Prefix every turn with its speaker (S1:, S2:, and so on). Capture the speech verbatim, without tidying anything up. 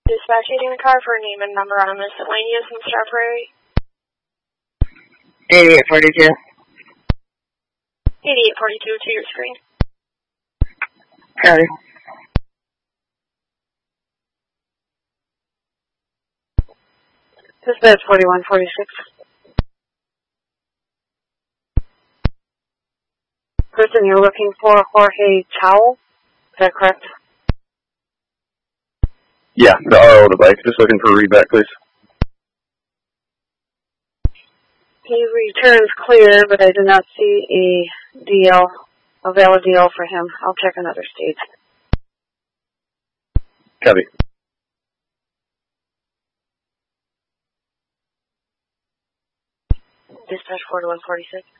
S1: Dispatching the car for a name and number on a miscellaneous in Star Prairie.
S2: eighty-eight forty-two.
S1: eighty-eight forty-two to your screen.
S2: Copy.
S3: Dispatch forty-one forty-six. Person you're looking for, Jorge Chow. Is that correct?
S4: Yeah, the R O device. Just looking for a readback, please.
S3: He returns clear, but I do not see a deal, a valid deal for him. I'll check another state.
S4: Copy.
S3: Dispatch forty-one forty-six.